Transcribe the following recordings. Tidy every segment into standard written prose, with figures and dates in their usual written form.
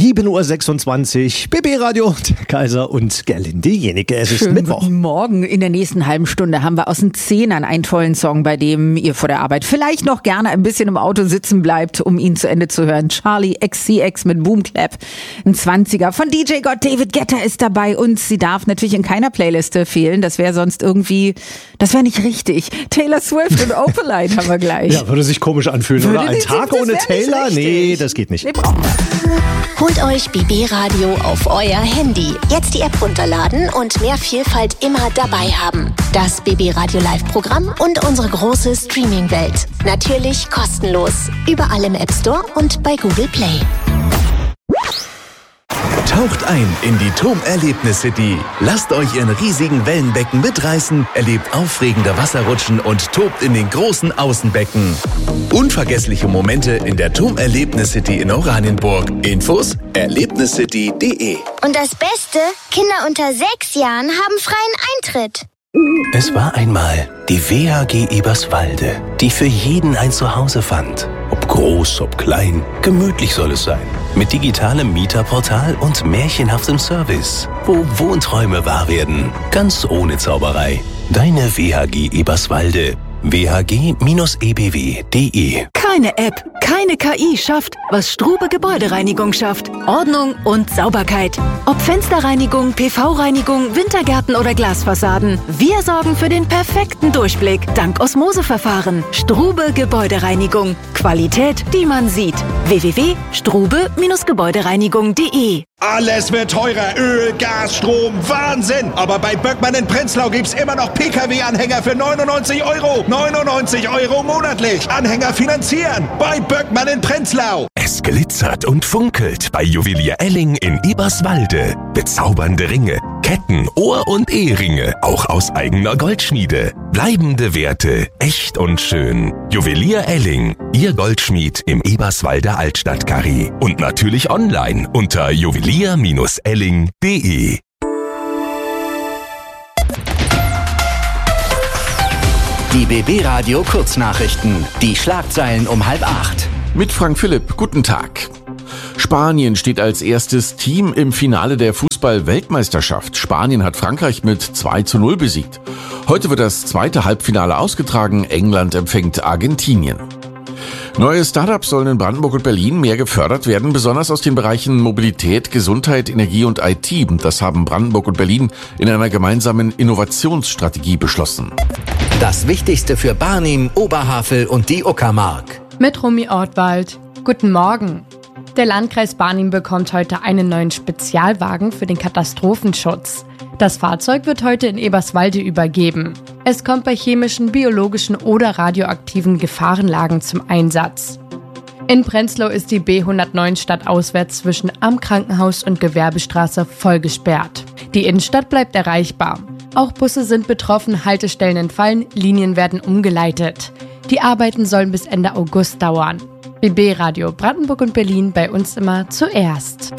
7.26 Uhr, BB Radio, der Kaiser und Gerlinde Jenecke. Es ist Mittwoch. Guten Morgen. In der nächsten halben Stunde haben wir aus den Zehnern einen tollen Song, bei dem ihr vor der Arbeit vielleicht noch gerne ein bisschen im Auto sitzen bleibt, um ihn zu Ende zu hören. Charlie XCX mit Boom Clap. Ein 20er von DJ God David Guetta ist dabei und sie darf natürlich in keiner Playliste fehlen. Das wäre sonst irgendwie, das wäre nicht richtig. Taylor Swift und Opalite haben wir gleich. Ja, würde sich komisch anfühlen, oder? Ein Tag ohne Taylor? Nee, das geht nicht. Holt euch BB Radio auf euer Handy. Jetzt die App runterladen und mehr Vielfalt immer dabei haben. Das BB Radio Live-Programm und unsere große Streaming-Welt. Natürlich kostenlos. Überall im App Store und bei Google Play. Taucht ein in die TOM-Erlebnis-City. Lasst euch in riesigen Wellenbecken mitreißen, erlebt aufregende Wasserrutschen und tobt in den großen Außenbecken. Unvergessliche Momente in der TOM-Erlebnis-City in Oranienburg. Infos: erlebniscity.de. Und das Beste? Kinder unter 6 Jahren haben freien Eintritt. Es war einmal die WHG Eberswalde, die für jeden ein Zuhause fand. Ob groß, ob klein, gemütlich soll es sein. Mit digitalem Mieterportal und märchenhaftem Service, wo Wohnträume wahr werden. Ganz ohne Zauberei. Deine WHG Eberswalde. whg-ebw.de. Keine App, keine KI schafft, was Strube Gebäudereinigung schafft. Ordnung und Sauberkeit. Ob Fensterreinigung, PV-Reinigung, Wintergärten oder Glasfassaden. Wir sorgen für den perfekten Durchblick. Dank Osmoseverfahren. Strube Gebäudereinigung. Qualität, die man sieht. www.strube-gebäudereinigung.de. Alles wird teurer. Öl, Gas, Strom. Wahnsinn. Aber bei Böckmann in Prenzlau gibt's immer noch PKW-Anhänger für 99 Euro. 99 Euro monatlich. Anhänger finanzieren. Bei Böckmann in Prenzlau. Es glitzert und funkelt bei Juwelier Elling in Eberswalde. Bezaubernde Ringe, Ketten, Ohr- und Eheringe, auch aus eigener Goldschmiede. Bleibende Werte, echt und schön. Juwelier Elling, Ihr Goldschmied im Eberswalder Altstadtkarree. Und natürlich online unter juwelier-elling.de. Die BB Radio Kurznachrichten. Die Schlagzeilen um 7:30. Mit Frank Philipp, guten Tag. Spanien steht als erstes Team im Finale der Fußball-Weltmeisterschaft. Spanien hat Frankreich mit 2:0 besiegt. Heute wird das zweite Halbfinale ausgetragen. England empfängt Argentinien. Neue Startups sollen in Brandenburg und Berlin mehr gefördert werden, besonders aus den Bereichen Mobilität, Gesundheit, Energie und IT. Das haben Brandenburg und Berlin in einer gemeinsamen Innovationsstrategie beschlossen. Das Wichtigste für Barnim, Oberhavel und die Uckermark. Mit Romy Ortwald. Guten Morgen. Der Landkreis Barnim bekommt heute einen neuen Spezialwagen für den Katastrophenschutz. Das Fahrzeug wird heute in Eberswalde übergeben. Es kommt bei chemischen, biologischen oder radioaktiven Gefahrenlagen zum Einsatz. In Prenzlau ist die B109 stadtauswärts zwischen Am Krankenhaus und Gewerbestraße voll gesperrt. Die Innenstadt bleibt erreichbar. Auch Busse sind betroffen, Haltestellen entfallen, Linien werden umgeleitet. Die Arbeiten sollen bis Ende August dauern. BB Radio Brandenburg und Berlin, bei uns immer zuerst.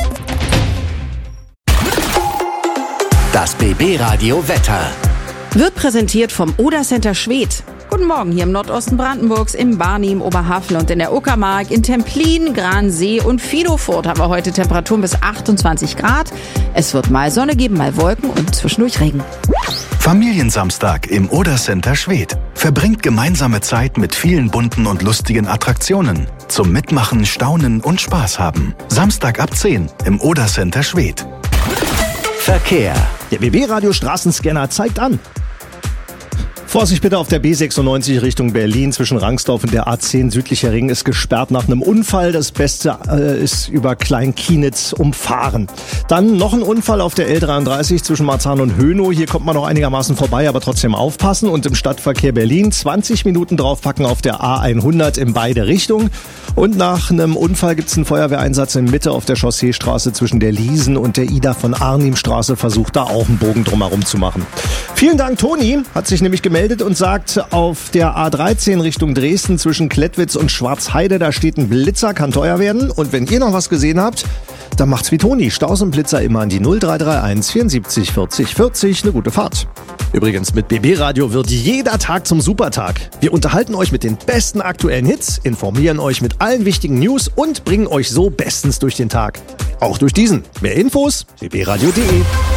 Das BB Radio Wetter Wird präsentiert vom Oder Center Schwedt. Guten Morgen hier im Nordosten Brandenburgs, im Barnim, Oberhavel und in der Uckermark, in Templin, Gransee und Vidofurt haben wir heute Temperaturen bis 28 Grad. Es wird mal Sonne geben, mal Wolken und zwischendurch Regen. Familiensamstag im Oder Center Schwedt. Verbringt gemeinsame Zeit mit vielen bunten und lustigen Attraktionen. Zum Mitmachen, Staunen und Spaß haben. Samstag ab 10 im Oder Center Schwedt. Verkehr. Der BB Radio Straßenscanner zeigt an. Vorsicht bitte auf der B96 Richtung Berlin zwischen Rangsdorf und der A10 südlicher Ring ist gesperrt nach einem Unfall. Das Beste ist über Klein-Kienitz umfahren. Dann noch ein Unfall auf der L33 zwischen Marzahn und Hönow. Hier kommt man noch einigermaßen vorbei, aber trotzdem aufpassen. Und im Stadtverkehr Berlin 20 Minuten draufpacken auf der A100 in beide Richtungen. Und nach einem Unfall gibt es einen Feuerwehreinsatz in Mitte auf der Chausseestraße zwischen der Liesen und der Ida von Arnim-Straße. Versucht da auch einen Bogen drumherum zu machen. Vielen Dank, Toni. Hat sich nämlich gemeldet und sagt, auf der A13 Richtung Dresden zwischen Klettwitz und Schwarzheide, da steht ein Blitzer, kann teuer werden. Und wenn ihr noch was gesehen habt, dann macht's wie Toni. Staus und Blitzer immer an die 0331 74 40 40. Eine gute Fahrt. Übrigens, mit BB Radio wird jeder Tag zum Supertag. Wir unterhalten euch mit den besten aktuellen Hits, informieren euch mit allen wichtigen News und bringen euch so bestens durch den Tag. Auch durch diesen. Mehr Infos, bbradio.de.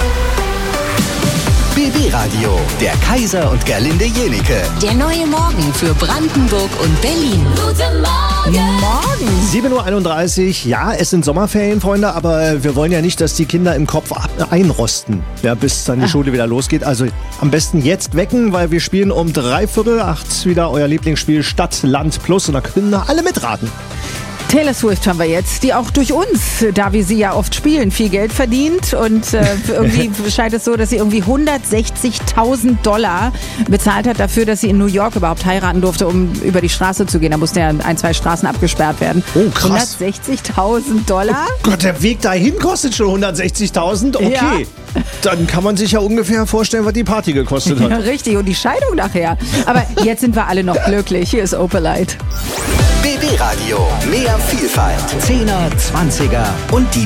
BB Radio, der Kaiser und Gerlinde Jenike. Der neue Morgen für Brandenburg und Berlin. Guten Morgen. 7.31 Uhr. Ja, es sind Sommerferien, Freunde, aber wir wollen ja nicht, dass die Kinder im Kopf einrosten, ja, bis dann die Schule wieder losgeht. Also am besten jetzt wecken, weil wir spielen um 7:45 wieder euer Lieblingsspiel Stadt, Land, Plus und da können alle mitraten. Taylor Swift haben wir jetzt, die auch durch uns, da wir sie ja oft spielen, viel Geld verdient und irgendwie scheint es so, dass sie irgendwie $160.000 bezahlt hat dafür, dass sie in New York überhaupt heiraten durfte, um über die Straße zu gehen. Da mussten ja 1-2 Straßen abgesperrt werden. Oh, krass. $160.000? Oh Gott, der Weg dahin kostet schon $160.000? Okay. Ja. Dann kann man sich ja ungefähr vorstellen, was die Party gekostet hat. Ja, richtig, und die Scheidung nachher. Aber jetzt sind wir alle noch glücklich. Hier ist Opalite. BB Radio, mehr Vielfalt, 10er, 20er und die